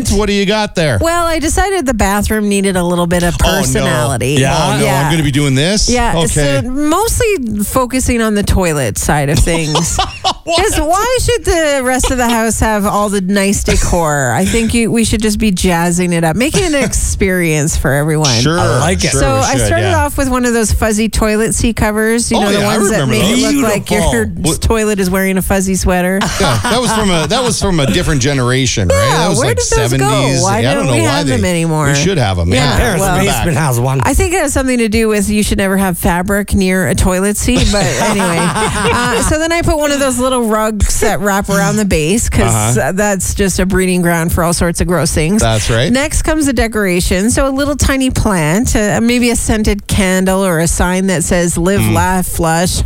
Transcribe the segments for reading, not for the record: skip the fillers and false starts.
toilet. What do you got there? Well, I decided the bathroom needed a little bit of personality. Oh, no, I'm going to be doing this? Yeah, okay. so mostly focusing on the toilet side of things. Because why should the rest of the house have all the nice decor? I think we should just be jazzing it up, making it an experience for everyone. Sure. I like it. Sure So I started off with one of those fuzzy toilet seat covers. You know, the ones that make it look like your toilet is wearing a fuzzy sweater. Yeah, that was from a different generation, right? That was where like did those 70s. go? Why I don't don't know we why have them anymore? We should have them. Yeah, Parents' well, basement has one. I think it has something to do with you should never have fabric near a toilet seat. But anyway, so then I put one of those little rugs that wrap around the base because that's just a breeding ground for all sorts of gross things. That's right. Next comes the decoration. So a little tiny plant, maybe a scented candle or a sign that says "Live, Laugh, Flush."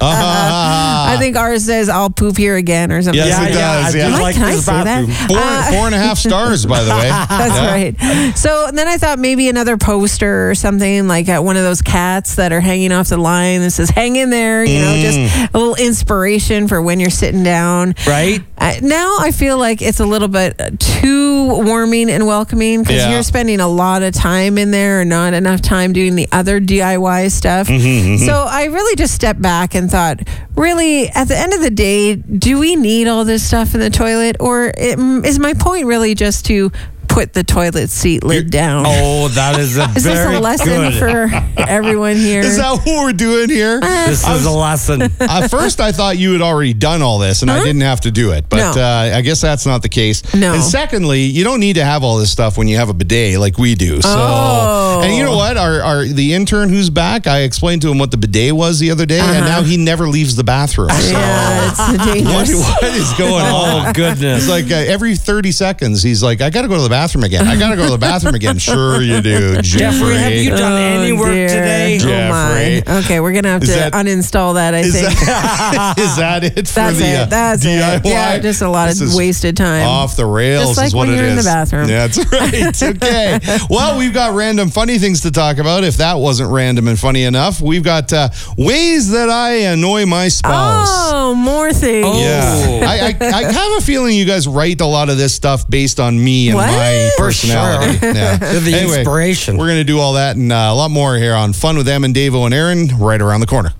I think ours says "I'll poop here again" or something. Yes, it does. Yeah. Can I say that? 4.5 stars, by the way. That's right. So then I thought maybe another poster or something like one of those cats that are hanging off the line that says "Hang in there," you know, just a little inspiration for when you're sitting down. Right. Now I feel like it's a little bit too warming and welcoming because you're spending a lot of time in there and not enough time doing the other DIY stuff. So I really just stepped back and thought, really, at the end of the day, do we need all this stuff in the toilet? Or is my point really just to put the toilet seat lid down? Oh, that is a Is this a lesson for everyone here? Is that what we're doing here? This is a lesson. At first, I thought you had already done all this and I didn't have to do it. But No. I guess that's not the case. No. And secondly, you don't need to have all this stuff when you have a bidet like we do. So, And you know what? The intern who's back, I explained to him what the bidet was the other day, and now he never leaves the bathroom. So Yeah, it's dangerous. what is going on? Oh, goodness. It's like every 30 seconds, he's like, I got to go to the bathroom again. I got to go to the bathroom again. Sure you do, Jeffrey, have you done any work today? Oh my. Okay, we're going to have to uninstall that, I think. Is that it for That's the it. That's DIY? it. Yeah, just a lot of wasted time. Off the rails Just like is what when it you're is. in the bathroom. Yeah, that's right. Okay. Well, we've got random funny things to talk about. If that wasn't random and funny enough, we've got ways that I annoy my spouse. Oh, more things. Yeah. I have a feeling you guys write a lot of this stuff based on me and my personality. Yeah. The inspiration. We're going to do all that and a lot more here on Fun with Em and Davo and Aaron right around the corner.